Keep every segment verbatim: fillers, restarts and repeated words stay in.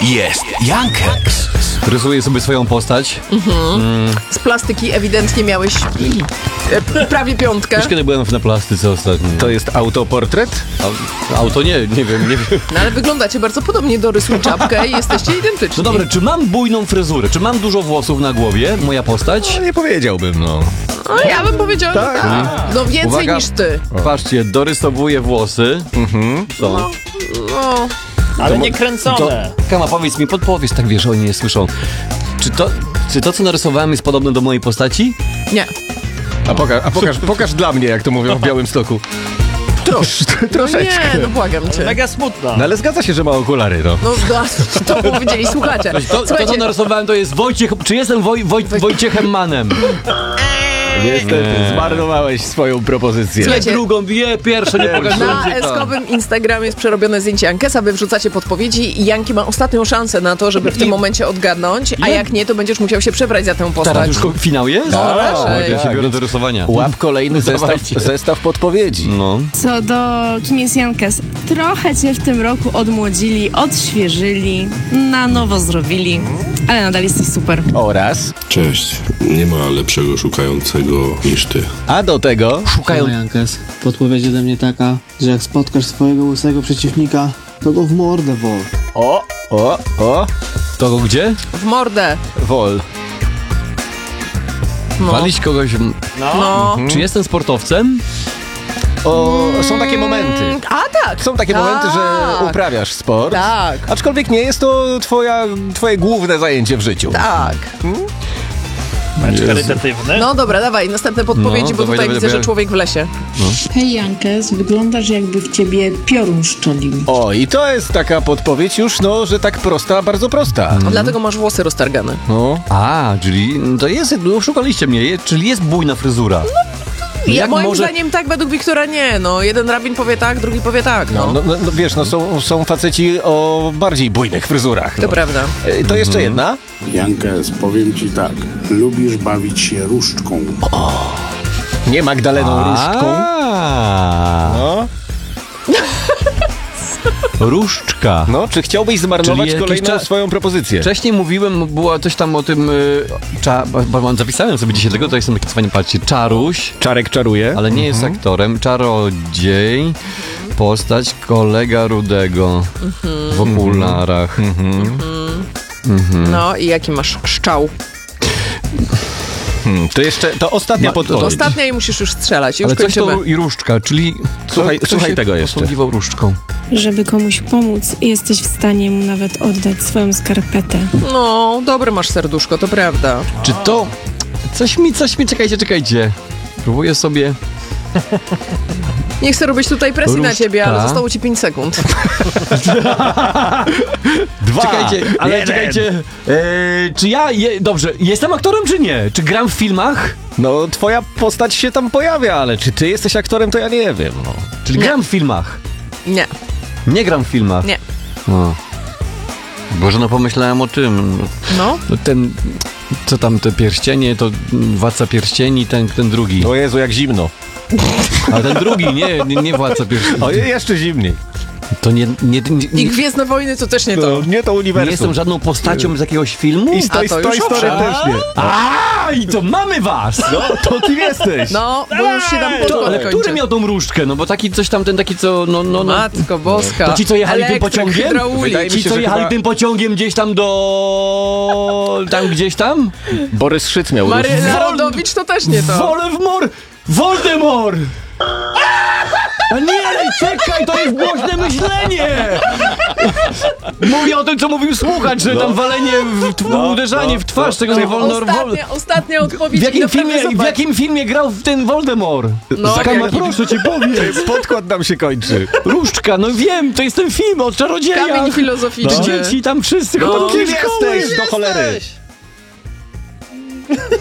jest Jankeks. Rysuję sobie swoją postać. Mhm. Mm. Z plastyki ewidentnie miałeś e, prawie piątkę. Już kiedy byłem na plastyce ostatnio. To jest autoportret? A, auto nie, nie wiem, nie wiem. No ale wyglądacie bardzo podobnie, dorysuj czapkę i jesteście identyczni. No dobra, czy mam bujną fryzurę? Czy mam dużo włosów na głowie? Moja postać? No, nie powiedziałbym, no. No ja bym powiedziała, tak. że tak. No więcej Uwaga. niż ty. Patrzcie, dorysowuję włosy. Mhm. Co? No, no. Ale nie kręcone. Kama, powiedz mi, podpowiedz, tak wiesz, oni nie słyszą. Czy to, czy to, co narysowałem, jest podobne do mojej postaci? Nie. A, poka- a pokaż, pokaż dla mnie, jak to mówią w Białymstoku. Trosz, troszeczkę. No nie, no błagam cię. Mega smutno. No ale zgadza się, że ma okulary, no. No to powiedzieli słuchacze. To, to, co narysowałem, to jest Wojciech... Czy jestem Woj, Woj, Wojciechem Manem? Niestety, Nie. zmarnowałeś swoją propozycję. Słuchajcie, Drugą, wie, pierwsze nie pokażę. Na eskowym Instagramie jest przerobione zdjęcie Jankesa, wy wrzucacie podpowiedzi i Janki ma ostatnią szansę na to, żeby w tym momencie odgadnąć, a jak nie, to będziesz musiał się przebrać za tę postać. Teraz już ko- finał jest? No, raczej. Ja się biorę do rysowania. Łap kolejny zestaw, Dawajcie. zestaw podpowiedzi. No. Co do kim jest Jankes, trochę cię w tym roku odmłodzili, odświeżyli, na nowo zrobili, ale nadal jesteś super. Oraz. Cześć, nie ma lepszego szukającego niż ty. A do tego. Szukają... Jankes, podpowiedź ode mnie taka, że jak spotkasz swojego łysego przeciwnika, to go w mordę wol. O, o, o. To go gdzie? W mordę. Wol. No. Walić kogoś... w- No. No. Czy jestem sportowcem? O, są takie momenty. A tak. Są takie tak. momenty, że uprawiasz sport. Tak. Aczkolwiek nie jest to twoja, twoje główne zajęcie w życiu. Tak. Mecz charytatywny. No dobra, dawaj, następne podpowiedzi, No, bo dawaj, tutaj dawaj, widzę, dawaj. że człowiek w lesie. Hej Jankes, wyglądasz jakby w ciebie piorun szczelił. O, i to jest taka podpowiedź już, no, że tak prosta, bardzo prosta. A dlatego masz włosy roztargane. No. A, czyli to jest... No, szukaliście mnie, je- czyli jest bujna fryzura. Ja, Jak moim może- zdaniem tak, według Wiktora nie. No, jeden rabin powie tak, drugi powie tak, no. No, no, no, no wiesz, no są, są faceci o bardziej bujnych fryzurach. To No. prawda. E, To jeszcze jedna? Jankes, powiem ci tak, lubisz bawić się różdżką. Nie Magdaleną Różdżką. A. No. Różdżka. No, czy chciałbyś zmarnować Czyli jakiś kolejną czas- swoją propozycję? Wcześniej mówiłem, było coś tam o tym... Y, cza, bo, bo zapisałem sobie dzisiaj tego, to jestem taki cwany, patrzcie, Czaruś, Czarek czaruje. ale nie jest aktorem, czarodziej, postać kolega Rudego w okularach. No i jaki masz szczał? Hmm, to jeszcze, to ostatnia No, to- to podpowiedź. Ostatnia i musisz już strzelać. Już Ale coś kończymy. to i różdżka, czyli... Słuchaj- kto słuchaj się tego jeszcze. posługiwał różdżką. Żeby komuś pomóc, jesteś w stanie mu nawet oddać swoją skarpetę. No, dobre masz serduszko, to prawda. Czy to... Coś mi, coś mi, czekajcie, czekajcie. Próbuję sobie... Nie chcę robić tutaj presji na Różdżka. ciebie, ale zostało ci pięć sekund. Dwa. Czekajcie, ale Jeden. czekajcie. E, czy ja, je, dobrze, jestem aktorem czy nie? Czy gram w filmach? No, twoja postać się tam pojawia, ale czy ty jesteś aktorem, to ja nie wiem. No. Czyli Nie. gram w filmach? Nie, Nie gram w filmach. nie. O. Boże, no pomyślałem o tym. No, No ten, co tam, te pierścienie, to Władca Pierścieni, ten, ten drugi. O Jezu, jak zimno. Ale ten drugi, nie, nie, nie Władca Pierścieni. O, jeszcze zimniej. To nie, nie, nie, i nie, Gwiezdne Wojny to też nie No, to. nie to nie uniwersum. jestem żadną postacią z jakiegoś filmu? I z Toy, A to Toy już Story owszem. też nie. A, i to mamy was! No, to ty jesteś. No, bo już się tam To, podkład ale kończy. który miał tą różdżkę? No bo taki coś tam, ten taki co, no, no, no. Matko boska. To ci, co jechali tym Elektryk, pociągiem? hydraulik. Wydaje mi Ci, się, co że jechali chyba- tym pociągiem gdzieś tam do... tam gdzieś tam? Borys Szyc miał Maryla różdżkę. Rodowicz to też nie to. Wolę w mor... Voldemort! A nie, ale czekaj, to jest głośne myślenie! Mówię o tym, co mówił słuchacz, że tam walenie, w, w, No, uderzanie no, w twarz, no. tego nie wolno... Wol... Ostatnia, ostatnia odpowiedź. W jakim, Idę prawie filmie, w zobaczyć. jakim filmie grał w ten Voldemort? No, Kama, jaki? proszę cię powiedz. Podkład nam się kończy. Różdżka, no wiem, to jest ten film o czarodziejach. Kamień filozoficzny. Te dzieci tam wszyscy No. chodzą do Kim szkoły. jesteś, do cholery? Jesteś.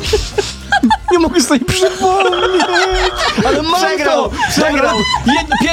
Nie mogę sobie przypomnieć. Ale mam Przegrał, to. przegrał. Dobra, jed-